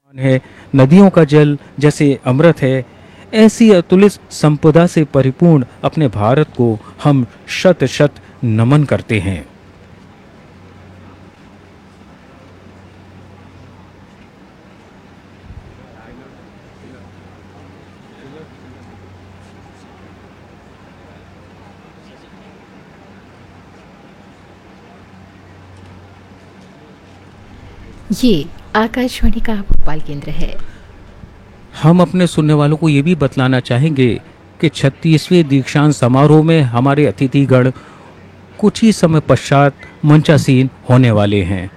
है, नदियों का जल जैसे अमृत है। ऐसी अतुलित संपदा से परिपूर्ण अपने भारत को हम शत शत नमन करते हैं। ये आकाशवाणी का भोपाल केंद्र है। हम अपने सुनने वालों को ये भी बतलाना चाहेंगे कि 36वें दीक्षांत समारोह में हमारे अतिथिगण कुछ ही समय पश्चात मंचासीन होने वाले हैं।